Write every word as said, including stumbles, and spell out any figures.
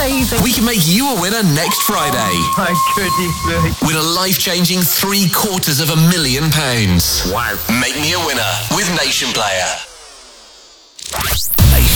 amazing. We can make you a winner next Friday. Oh, my goodness me. Win a life-changing three quarters of a million pounds. Wow. Make me a winner with Nation Player. Nation